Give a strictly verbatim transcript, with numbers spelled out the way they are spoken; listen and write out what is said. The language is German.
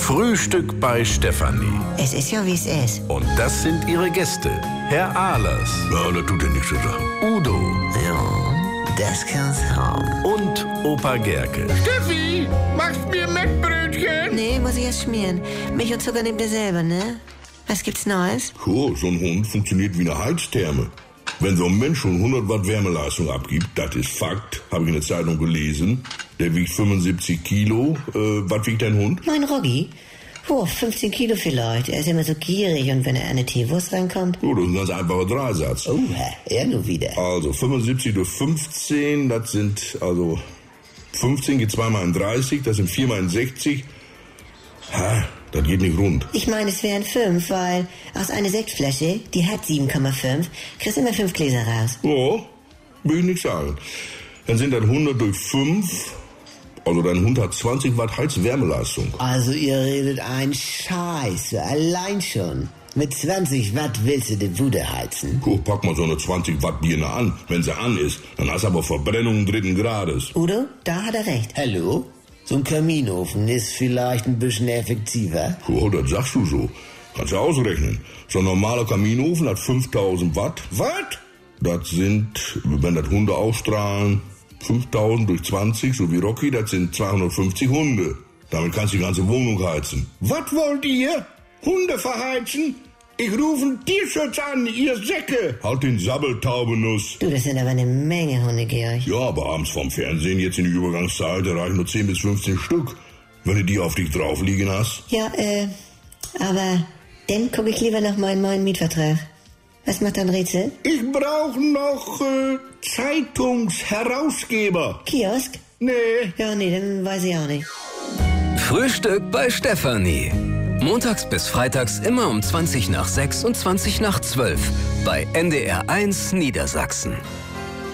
Frühstück bei Stefanie. Es ist ja, wie es ist. Und das sind ihre Gäste. Herr Ahlers. Ja, das tut ja nichts zu sagen. Udo. Ja, das kann's haben. Und Opa Gerke. Steffi, machst mir Mettbrötchen? Nee, muss ich erst schmieren. Milch und Zucker nehmt ihr selber, ne? Was gibt's Neues? Oh, so ein Hund funktioniert wie eine Heiztherme. Wenn so ein Mensch schon hundert Watt Wärmeleistung abgibt, das ist Fakt, habe ich in der Zeitung gelesen. Der wiegt fünfundsiebzig Kilo. Äh, was wiegt dein Hund? Mein Roggi? Oh, fünfzehn Kilo vielleicht. Er ist immer so gierig und wenn er an eine Teewurst reinkommt... Oh, das ist ein ganz einfacher Dreisatz. Oh, er nur wieder. Also fünfundsiebzig durch fünfzehn, das sind also fünfzehn geht zweimal in dreißig, das sind viermal in sechzig. Ha, das geht nicht rund. Ich meine, es wären fünf, weil aus einer Sektflasche, die hat sieben Komma fünf, kriegst immer fünf Gläser raus. Ja, will ich nicht sagen. Dann sind das hundert durch fünf, also dein Hund hat zwanzig Watt Heizwärmeleistung. Also ihr redet ein Scheiß, allein schon. Mit zwanzig Watt willst du die Bude heizen? Oh, pack mal so eine zwanzig Watt Birne an. Wenn sie an ist, dann hast du aber Verbrennung dritten Grades. Udo, da hat er recht. Hallo? So ein Kaminofen ist vielleicht ein bisschen effektiver. Oh, das sagst du so. Kannst du ausrechnen. So ein normaler Kaminofen hat fünftausend Watt. Was? Das sind, wenn das Hunde ausstrahlen, fünftausend durch zwanzig, so wie Rocky, das sind zweihundertfünfzig Hunde. Damit kannst du die ganze Wohnung heizen. Was wollt ihr? Hunde verheizen? Ich rufe einen Tierschutz an, ihr Säcke! Halt den Sabbel, Taubenuss. Du, das sind aber eine Menge Hunde, Georg. Ja, aber abends vom Fernsehen, jetzt in die Übergangszeit, da reichen nur zehn bis fünfzehn Stück. Wenn du die auf dich drauf liegen hast. Ja, äh, aber dann gucke ich lieber noch mal in meinen Mietvertrag. Was macht dann Rätsel? Ich brauche noch äh, Zeitungsherausgeber. Kiosk? Nee. Ja, nee, dann weiß ich auch nicht. Frühstück bei Stefanie. Montags bis freitags immer um zwanzig nach sechs und zwanzig nach zwölf bei N D R eins Niedersachsen.